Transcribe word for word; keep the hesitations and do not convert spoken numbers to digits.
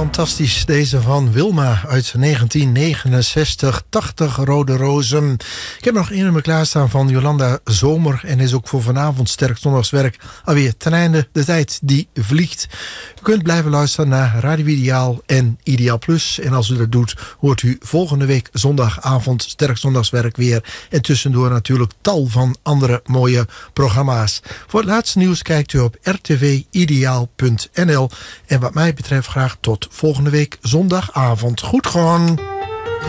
fantastisch. Deze van Wilma uit negentien negenenzestig, tachtig rode rozen. Ik heb nog één nummer klaarstaan van Jolanda Zomer. En is ook voor vanavond Sterk Zondagswerk alweer ten einde. De tijd die vliegt. U kunt blijven luisteren naar Radio Ideaal en Ideaal Plus. En als u dat doet, hoort u volgende week zondagavond Sterk Zondagswerk weer. En tussendoor natuurlijk tal van andere mooie programma's. Voor het laatste nieuws kijkt u op r t v ideaal punt n l. En wat mij betreft graag tot volgende week zondagavond. Goed gewoon.